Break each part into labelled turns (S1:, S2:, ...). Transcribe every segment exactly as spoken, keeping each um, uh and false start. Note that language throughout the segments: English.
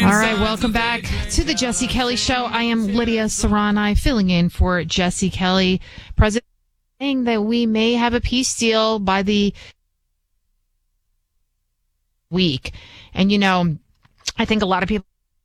S1: All right, welcome back to the Jesse Kelly Show. I am Lydia Serrani, filling in for Jesse Kelly. President saying that we may have a peace deal by the week. And, you know, I think a lot of people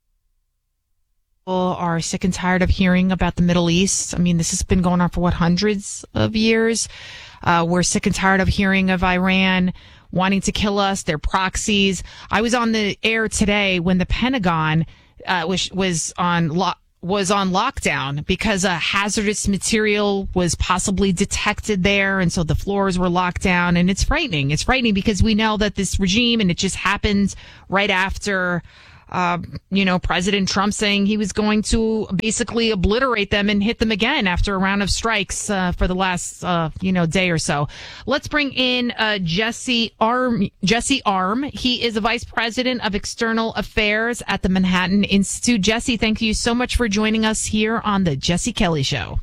S1: are sick and tired of hearing about the Middle East. I mean, this has been going on for, what, hundreds of years? Uh, we're sick and tired of hearing of Iran wanting to kill us, their proxies. I was on the air today when the Pentagon uh, was, was on lo- was on lockdown because a hazardous material was possibly detected there, and so the floors were locked down. And it's frightening. It's frightening because we know that this regime, and it just happened right after Uh, you know, President Trump saying he was going to basically obliterate them and hit them again after a round of strikes uh, for the last, uh, you know, day or so. Let's bring in uh, Jesse Arm. Jesse Arm. He is the Vice President of External Affairs at the Manhattan Institute. Jesse, thank you so much for joining us here on the Jesse Kelly Show.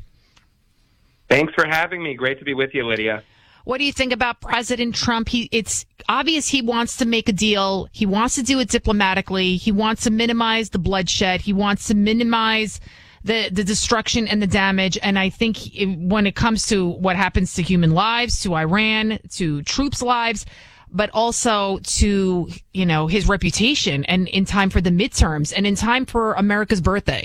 S2: Thanks for having me. Great to be with you, Lydia.
S1: What do you think about President Trump? He, it's obvious he wants to make a deal. He wants to do it diplomatically. He wants to minimize the bloodshed. He wants to minimize the, the destruction and the damage. And I think it, when it comes to what happens to human lives, to Iran, to troops' lives, but also to, you know, his reputation, and in time for the midterms and in time for America's birthday.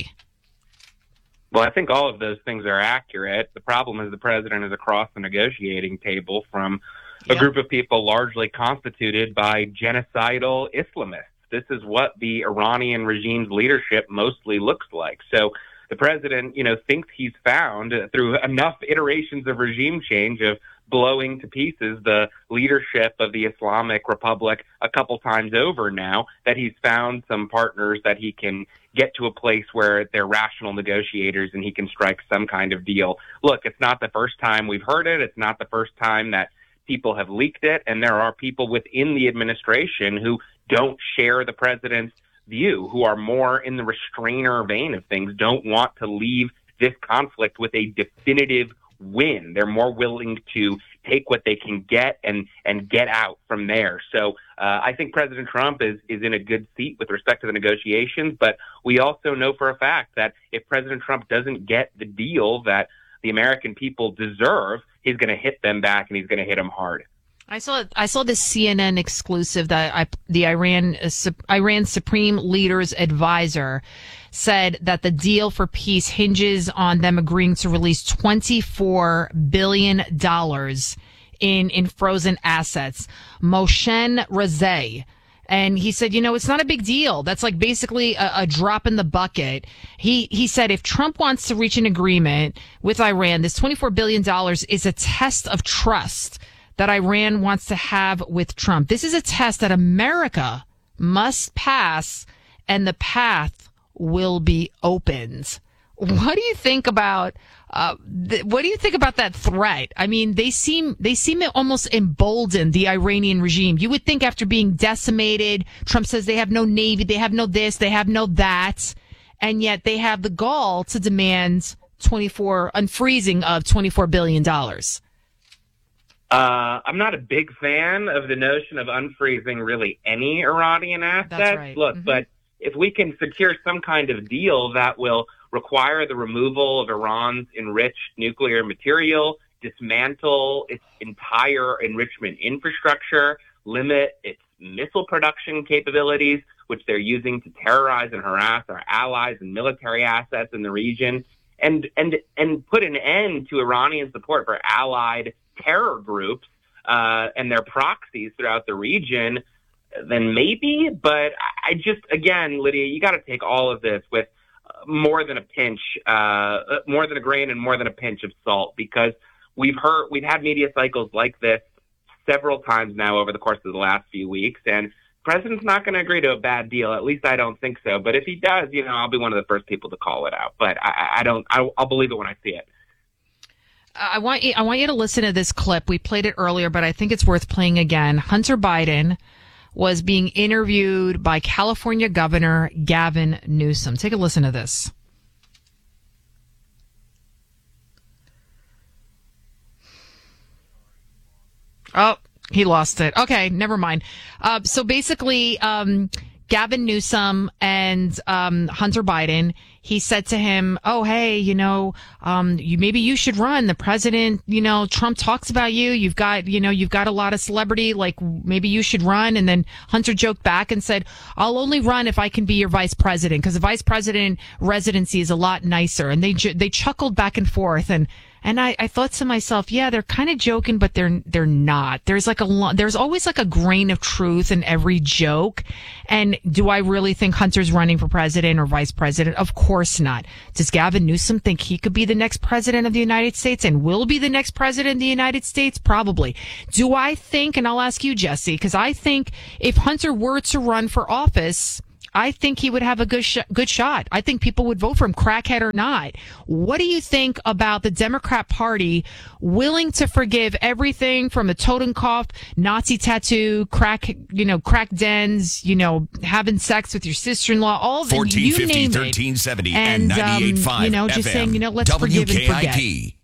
S2: Well, I think all of those things are accurate. The problem is the president is across the negotiating table from a
S1: Yep.
S2: group of people largely constituted by genocidal Islamists. This is what the Iranian regime's leadership mostly looks like. So the president, you know, thinks he's found uh, through enough iterations of regime change of blowing to pieces the leadership of the Islamic Republic a couple times over now, that he's found some partners that he can get to a place where they're rational negotiators and he can strike some kind of deal. Look, it's not the first time we've heard it. It's not the first time that people have leaked it. And there are people within the administration who don't share the president's view, who are more in the restrainer vein of things, don't want to leave this conflict with a definitive win. They're more willing to take what they can get and and get out from there. So uh, I think President Trump is is in a good seat with respect to the negotiations, but we also know for a fact that if President Trump doesn't get the deal that the American people deserve, he's going to hit them back, and he's going to hit them hard.
S1: I saw I saw this C N N exclusive that I, the Iran uh, Iran Supreme Leader's advisor said that the deal for peace hinges on them agreeing to release twenty-four billion dollars in in frozen assets. Moshen Razeh. And he said, you know, it's not a big deal. That's like basically a, a drop in the bucket. He he said if Trump wants to reach an agreement with Iran, this twenty-four billion dollars is a test of trust that Iran wants to have with Trump. This is a test that America must pass, and the path will be opened. What do you think about uh, th- what do you think about that threat? I mean, they seem they seem to almost embolden the Iranian regime. You would think after being decimated, Trump says they have no navy, they have no this, they have no that, and yet they have the gall to demand twenty-four unfreezing of twenty-four billion dollars.
S2: Uh, I'm not a big fan of the notion of unfreezing really any Iranian assets.
S1: That's right.
S2: Look,
S1: Mm-hmm.
S2: but if we can secure some kind of deal that will require the removal of Iran's enriched nuclear material, dismantle its entire enrichment infrastructure, limit its missile production capabilities, which they're using to terrorize and harass our allies and military assets in the region, and and and put an end to Iranian support for allied terror groups uh, and their proxies throughout the region, then maybe. But I just, again, Lydia, you got to take all of this with more than a pinch, uh, more than a grain and more than a pinch of salt, because we've heard, we've had media cycles like this several times now over the course of the last few weeks, and the president's not going to agree to a bad deal. At least I don't think so. But if he does, you know, I'll be one of the first people to call it out. But I, I don't, I, I'll believe it when I see it.
S1: I want you, I want you to listen to this clip. We played it earlier, but I think it's worth playing again. Hunter Biden was being interviewed by California Governor Gavin Newsom. Take a listen to this. Oh, he lost it. Okay, never mind. Uh, so basically, um, Gavin Newsom and um, Hunter Biden, he said to him, oh, hey, you know, um, you maybe you should run. The president, you know, Trump talks about you. You've got, you know, you've got a lot of celebrity. Like, maybe you should run. And then Hunter joked back and said, I'll only run if I can be your vice president, because the vice president residency is a lot nicer. And they they chuckled back and forth. And And I, I thought to myself, yeah, they're kind of joking, but they're they're not. There's like a lo- there's always like a grain of truth in every joke. And do I really think Hunter's running for president or vice president? Of course not. Does Gavin Newsom think he could be the next president of the United States and will be the next president of the United States? Probably. Do I think, and I'll ask you, Jesse, because I think if Hunter were to run for office, I think he would have a good sh- good shot. I think people would vote for him, crackhead or not. What do you think about the Democrat Party willing to forgive everything from a Totenkopf, Nazi tattoo, crack, you know, crack dens, you know, having sex with your sister-in-law, all the you name it,
S3: thirteen seventy
S1: and,
S3: and ninety-eight point five
S1: um, you know, just
S3: F M,
S1: saying, you know, let's forgive and forget.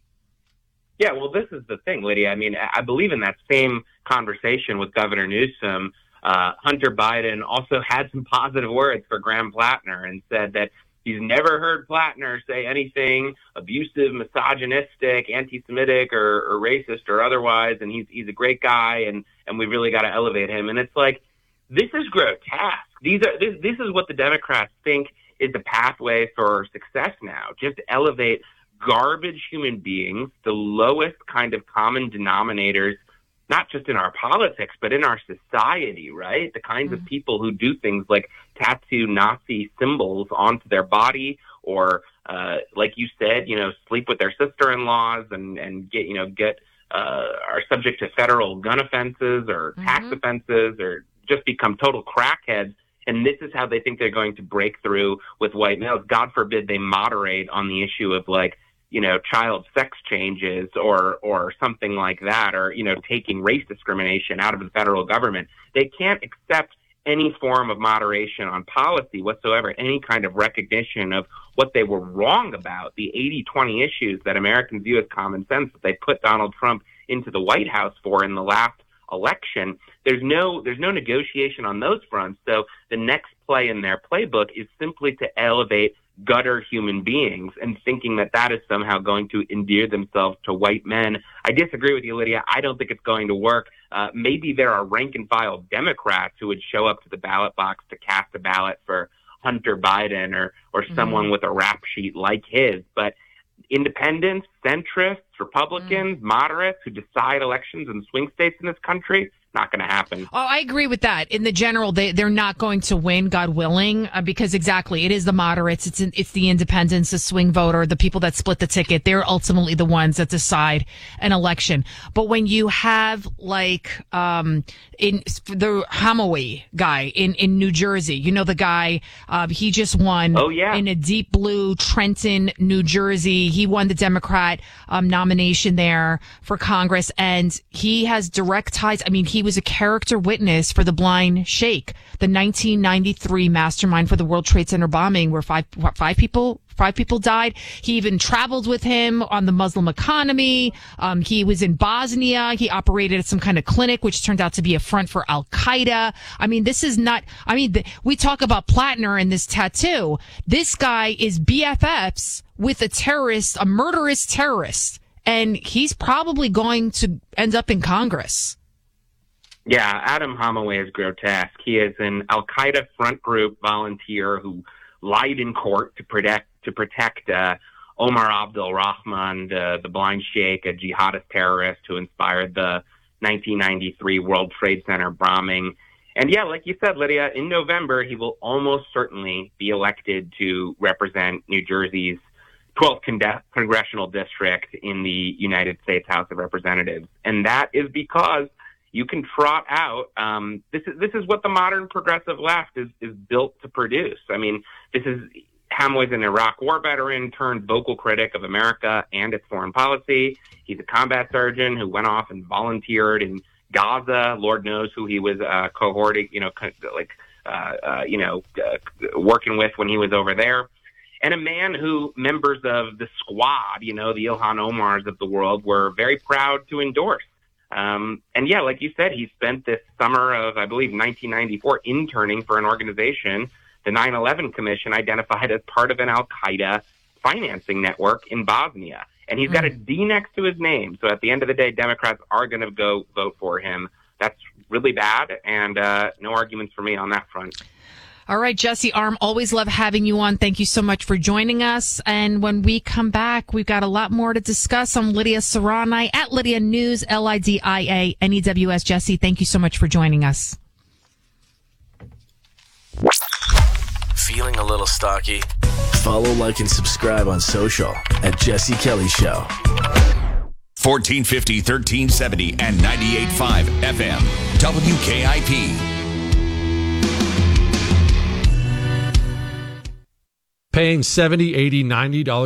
S2: Yeah, well, this is the thing, Lydia. I mean, I believe in that same conversation with Governor Newsom. Uh, Hunter Biden also had some positive words for Graham Plattner and said that he's never heard Plattner say anything abusive, misogynistic, anti-Semitic, or, or racist or otherwise. And he's he's a great guy, and, and we really got to elevate him. And it's like, this is grotesque. These are this, this is what the Democrats think is the pathway for success now. Just elevate garbage human beings, the lowest kind of common denominators, not just in our politics, but in our society, right? The kinds mm-hmm. of people who do things like tattoo Nazi symbols onto their body, or, uh, like you said, you know, sleep with their sister-in-laws and, and get, you know, get, uh, are subject to federal gun offenses or tax mm-hmm. offenses, or just become total crackheads. And this is how they think they're going to break through with white males. God forbid they moderate on the issue of, like, you know, child sex changes or or something like that, or, you know, taking race discrimination out of the federal government. They can't accept any form of moderation on policy whatsoever, any kind of recognition of what they were wrong about, the eighty twenty issues that Americans view as common sense that they put Donald Trump into the White House for in the last election. There's no there's no negotiation on those fronts. So the next play in their playbook is simply to elevate gutter human beings, and thinking that that is somehow going to endear themselves to white men. I disagree with you, Lydia. I don't think it's going to work. Uh, maybe there are rank and file Democrats who would show up to the ballot box to cast a ballot for Hunter Biden or, or mm-hmm. someone with a rap sheet like his. But independents, centrists, Republicans, mm-hmm. moderates who decide elections in swing states in this country, not going to happen.
S1: Oh, I agree with that. In the general, they, they're not going to win, God willing, uh, because exactly, it is the moderates, it's it's the independents, the swing voter, the people that split the ticket. They're ultimately the ones that decide an election. But when you have, like, um, in the Hamaway guy in, in New Jersey, you know, the guy, uh, he just won
S2: oh, yeah.
S1: in a deep blue Trenton, New Jersey. He won the Democrat um, nomination there for Congress, and he has direct ties. I mean, he was a character witness for the Blind Sheikh, the nineteen ninety-three mastermind for the World Trade Center bombing, where five what, five people five people died. He even traveled with him on the Muslim economy. Um, he was in Bosnia. He operated at some kind of clinic, which turned out to be a front for Al Qaeda. I mean, this is not. I mean, the, we talk about Plattner and this tattoo. This guy is B F Fs with a terrorist, a murderous terrorist, and he's probably going to end up in Congress.
S2: Yeah, Adam Hamaway is grotesque. He is an Al-Qaeda front group volunteer who lied in court to protect to protect uh, Omar Abdul Rahman, the, the Blind Sheikh, a jihadist terrorist who inspired the nineteen ninety-three World Trade Center bombing. And yeah, like you said, Lydia, in November, he will almost certainly be elected to represent New Jersey's twelfth con- congressional district in the United States House of Representatives. And that is because you can trot out. Um, this is this is what the modern progressive left is is built to produce. I mean, this is Hamaway's an Iraq war veteran turned vocal critic of America and its foreign policy. He's a combat surgeon who went off and volunteered in Gaza. Lord knows who he was uh, cohorting, you know, like uh, uh, you know, uh, working with when he was over there. And a man who members of the squad, you know, the Ilhan Omars of the world, were very proud to endorse. Um, and yeah, like you said, he spent this summer of, I believe, nineteen ninety-four interning for an organization the nine eleven Commission identified as part of an Al-Qaeda financing network in Bosnia. And he's got a D next to his name. So at the end of the day, Democrats are going to go vote for him. That's really bad, and uh, no arguments for me on that front.
S1: All right, Jesse Arm, always love having you on. Thank you so much for joining us. And when we come back, we've got a lot more to discuss. I'm Lydia Serrani at Lydia News, L I D I A N E W S. Jesse, thank you so much for joining us.
S3: Feeling a little stocky? Follow, like, and subscribe on social at Jesse Kelly Show.
S4: fourteen fifty, thirteen seventy, and ninety-eight point five F M. W K I P.
S5: Paying seventy, eighty, ninety dollars